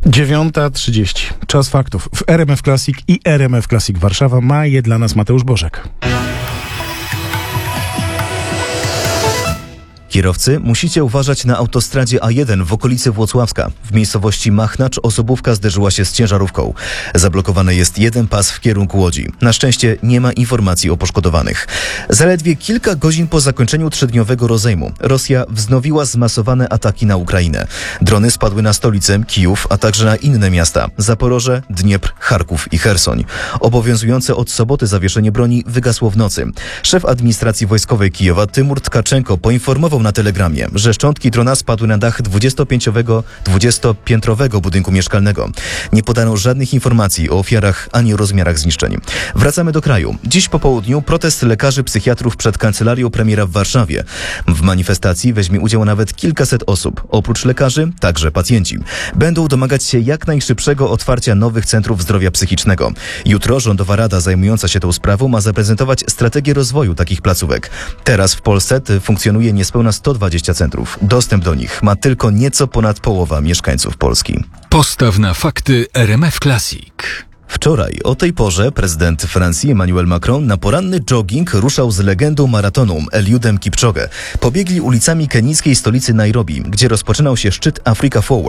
9:30. Czas faktów. W RMF Classic i RMF Classic Warszawa ma je dla nas Mateusz Bożek. Kierowcy, musicie uważać na autostradzie A1 w okolicy Włocławska. W miejscowości Machnacz osobówka zderzyła się z ciężarówką. Zablokowany jest jeden pas w kierunku Łodzi. Na szczęście nie ma informacji o poszkodowanych. Zaledwie kilka godzin po zakończeniu 3-dniowego rozejmu Rosja wznowiła zmasowane ataki na Ukrainę. Drony spadły na stolicę, Kijów, a także na inne miasta: Zaporoże, Dniepr, Charków i Chersoń. Obowiązujące od soboty zawieszenie broni wygasło w nocy. Szef administracji wojskowej Kijowa Tymur Tkaczenko poinformował na Telegramie, że szczątki drona spadły na dach 20-piętrowego budynku mieszkalnego. Nie podano żadnych informacji o ofiarach ani o rozmiarach zniszczeń. Wracamy do kraju. Dziś po południu protest lekarzy psychiatrów przed kancelarią premiera w Warszawie. W manifestacji weźmie udział nawet kilkaset osób. Oprócz lekarzy, także pacjenci. Będą domagać się jak najszybszego otwarcia nowych centrów zdrowia psychicznego. Jutro Rządowa Rada zajmująca się tą sprawą ma zaprezentować strategię rozwoju takich placówek. Teraz w Polsce funkcjonuje niespełna 120 centrów. Dostęp do nich ma tylko nieco ponad połowa mieszkańców Polski. Postaw na fakty RMF Classic. Wczoraj o tej porze prezydent Francji Emmanuel Macron na poranny jogging ruszał z legendą maratonu Eliudem Kipczogę. Pobiegli ulicami kenijskiej stolicy Nairobi, gdzie rozpoczynał się szczyt Africa Forward.